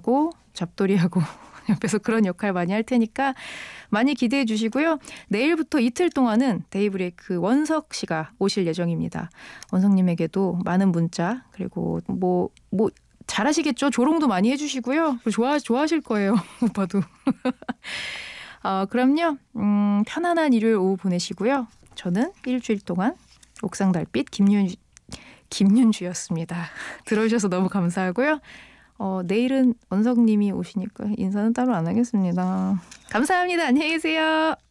하고 잡돌이하고 옆에서 그런 역할 많이 할 테니까 많이 기대해 주시고요. 내일부터 이틀 동안은 데이브레이크 원석 씨가 오실 예정입니다. 원석님에게도 많은 문자 그리고 뭐 잘하시겠죠. 조롱도 많이 해주시고요. 좋아하실 거예요. 오빠도. 그럼요. 편안한 일요일 오후 보내시고요. 저는 일주일 동안 옥상 달빛 김윤주였습니다. 들어주셔서 너무 감사하고요. 내일은 원석님이 오시니까 인사는 따로 안 하겠습니다. 감사합니다. 안녕히 계세요.